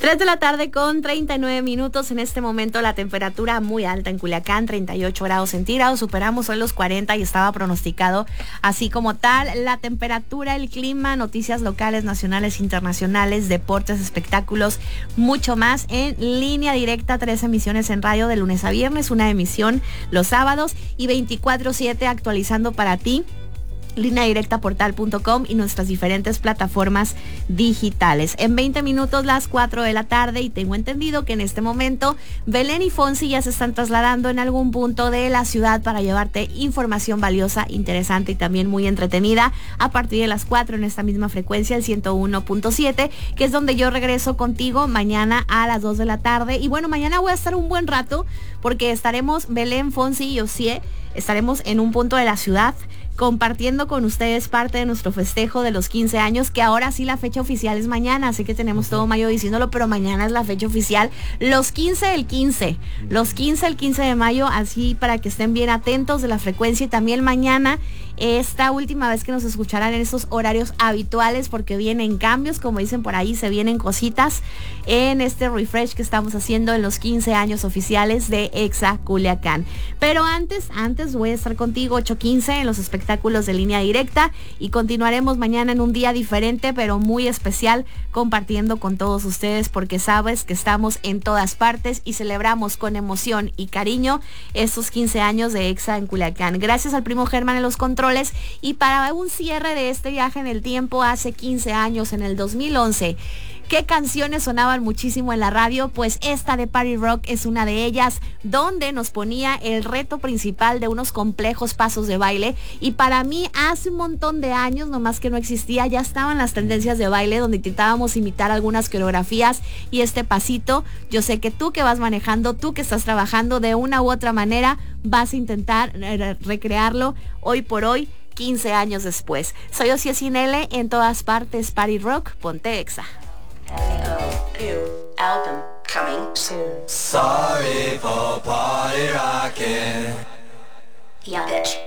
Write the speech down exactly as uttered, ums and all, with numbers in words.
tres de la tarde con treinta y nueve minutos. En este momento la temperatura muy alta en Culiacán, treinta y ocho grados centígrados. Superamos hoy los cuarenta y estaba pronosticado así como tal. La temperatura, el clima, noticias locales, nacionales, internacionales, deportes, espectáculos, mucho más en Línea Directa. Tres emisiones en radio de lunes a viernes, una emisión los sábados y veinticuatro siete actualizando para ti. línea directa portal punto com y nuestras diferentes plataformas digitales. En veinte minutos las cuatro de la tarde y tengo entendido que en este momento Belén y Fonsi ya se están trasladando en algún punto de la ciudad para llevarte información valiosa, interesante y también muy entretenida a partir de las cuatro en esta misma frecuencia, el ciento uno punto siete, que es donde yo regreso contigo mañana a las dos de la tarde. Y bueno, mañana voy a estar un buen rato porque estaremos Belén, Fonsi y Osié, estaremos en un punto de la ciudad compartiendo con ustedes parte de nuestro festejo de los quince años, que ahora sí la fecha oficial es mañana, así que tenemos todo mayo diciéndolo, pero mañana es la fecha oficial, los quince el quince, los quince el quince de mayo, así para que estén bien atentos de la frecuencia. Y también mañana, esta última vez que nos escucharán en estos horarios habituales, porque vienen cambios, como dicen por ahí, se vienen cositas en este refresh que estamos haciendo en los quince años oficiales de Exa Culiacán. Pero antes, antes voy a estar contigo ocho quince en los espectáculos de Línea Directa y continuaremos mañana en un día diferente pero muy especial compartiendo con todos ustedes, porque sabes que estamos en todas partes y celebramos con emoción y cariño estos quince años de Exa en Culiacán. Gracias al primo Germán en los controles. Y para un cierre de este viaje en el tiempo, hace quince años, en el dos mil once, ¿qué canciones sonaban muchísimo en la radio? Pues esta de Party Rock es una de ellas, donde nos ponía el reto principal de unos complejos pasos de baile. Y para mí, hace un montón de años, nomás que no existía, ya estaban las tendencias de baile donde intentábamos imitar algunas coreografías. Y este pasito, yo sé que tú que vas manejando, tú que estás trabajando, de una u otra manera vas a intentar recrearlo hoy por hoy, quince años después. Soy Osié Sinele, en todas partes Party Rock, ponte Exa. New album coming soon. Sorry for party rocking. Yeah, bitch.